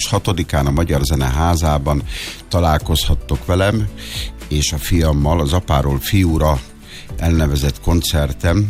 6-án a Magyar Zeneházában találkozhattok velem, és a fiammal az Apáról fiúra elnevezett koncertem,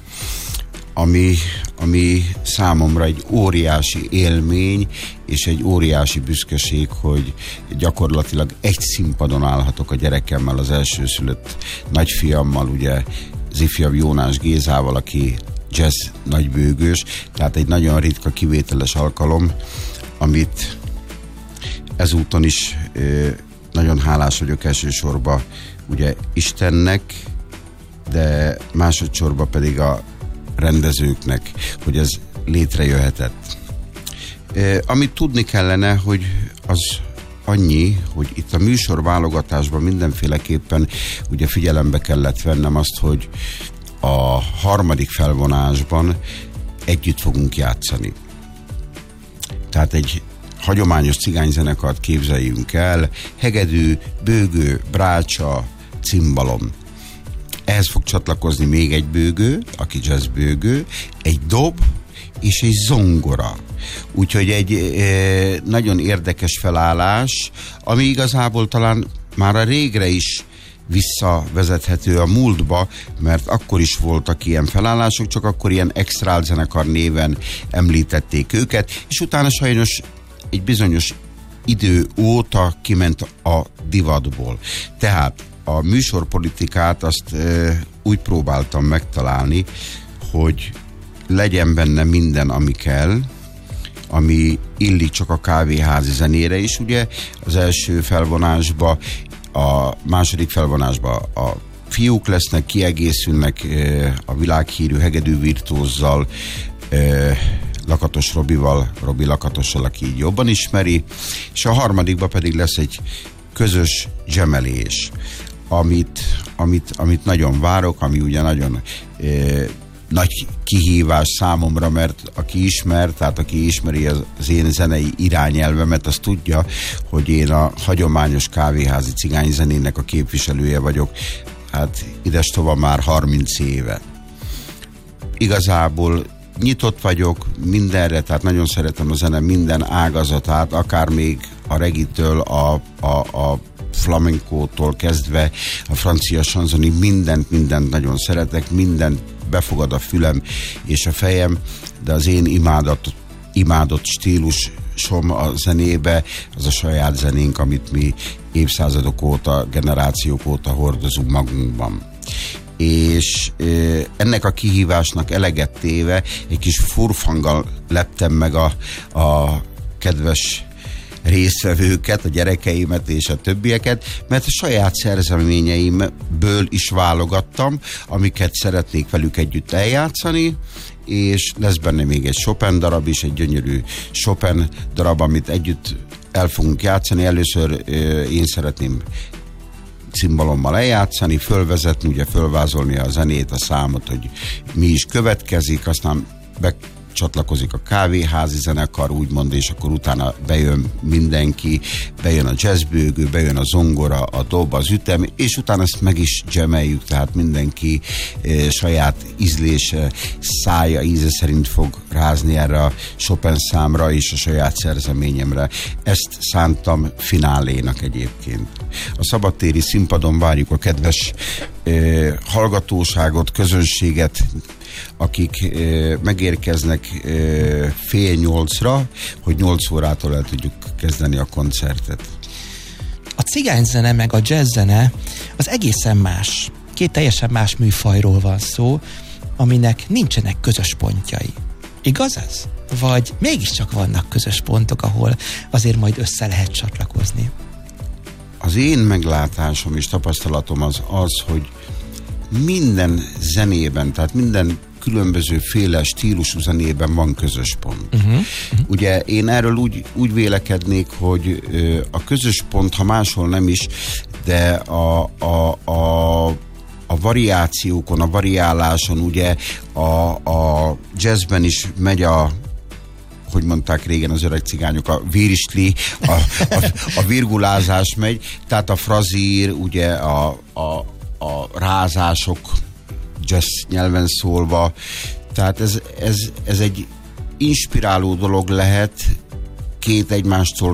ami számomra egy óriási élmény, és egy óriási büszkeség, hogy gyakorlatilag egy színpadon állhatok a gyerekemmel, az elsőszülött nagyfiammal, ugye az ifjabb Jónás Gézával, aki jazz nagybőgős, tehát egy nagyon ritka, kivételes alkalom, amit ezúton is nagyon hálás vagyok elsősorban ugye Istennek, de másodszorban pedig a rendezőknek, hogy ez létrejöhetett. Amit tudni kellene, hogy az annyi, hogy itt a műsorválogatásban mindenféleképpen ugye figyelembe kellett vennem azt, hogy a harmadik felvonásban együtt fogunk játszani. Tehát egy hagyományos cigányzenekart képzeljünk el, hegedű, bőgő, brácsa, cimbalom. Ehhez fog csatlakozni még egy bőgő, aki jazzbőgő, egy dob és egy zongora. Úgyhogy egy nagyon érdekes felállás, ami igazából talán már a régre is visszavezethető a múltba, mert akkor is voltak ilyen felállások, csak akkor ilyen extrál zenekar néven említették őket, és utána sajnos egy bizonyos idő óta kiment a divatból. Tehát a műsorpolitikát azt úgy próbáltam megtalálni, hogy legyen benne minden, ami kell, ami illik csak a kávéházi zenére is, ugye az első felvonásba, a második felvonásba a fiúk lesznek, kiegészülnek a világhírű hegedű virtuózzal, Lakatos Robival, Robi Lakatossal, aki így jobban ismeri, és a harmadikban pedig lesz egy közös dzsemelés, amit nagyon várok, ami ugye nagyon nagy kihívás számomra, mert aki ismer, tehát aki ismeri az én zenei irányelvemet, az tudja, hogy én a hagyományos kávéházi cigányzenének a képviselője vagyok, hát idestova már 30 éve. Igazából nyitott vagyok mindenre, tehát nagyon szeretem a zene minden ágazatát, akár még a reggaetől, a flamencótól kezdve a francia chansonig, mindent nagyon szeretek, mindent befogad a fülem és a fejem, de az én imádott stílusom a zenébe az a saját zenénk, amit mi évszázadok óta, generációk óta hordozunk magunkban. És ennek a kihívásnak eleget téve egy kis furfanggal leptem meg a kedves résztvevőket, a gyerekeimet és a többieket, mert a saját szerzeményeimből is válogattam, amiket szeretnék velük együtt eljátszani, és lesz benne még egy Chopin darab is, egy gyönyörű Chopin darab, amit együtt el fogunk játszani. Először én szeretném cimbalommal eljátszani, fölvezetni, ugye fölvázolni a zenét, a számot, hogy mi is következik, aztán csatlakozik a kávéházi zenekar, úgymond, és akkor utána bejön mindenki, bejön a jazzbőgő, bejön a zongora, a dob, az ütem, és utána ezt meg is jameljük, tehát mindenki saját ízlése, szája, íze szerint fog rázni erre a Chopin számra és a saját szerzeményemre. Ezt szántam finálénak egyébként. A szabadtéri színpadon várjuk a kedves hallgatóságot, közönséget, akik megérkeznek 7:30, hogy 8 órától el tudjuk kezdeni a koncertet. A cigányzene meg a jazzzene az egészen más. Két teljesen más műfajról van szó, aminek nincsenek közös pontjai. Igaz ez? Vagy mégiscsak vannak közös pontok, ahol azért majd össze lehet csatlakozni? Az én meglátásom és tapasztalatom az, hogy minden zenében, tehát minden különböző féle stílusú zenében van közös pont. Ugye én erről úgy vélekednék, hogy a közös pont, ha máshol nem is, de a variációkon, a variáláson, ugye a jazzben is megy hogy mondták régen az öreg cigányok, a virisli, a virgulázás megy, tehát a frazír, ugye a rázások, jazz nyelven szólva, tehát ez egy inspiráló dolog lehet, két egymástól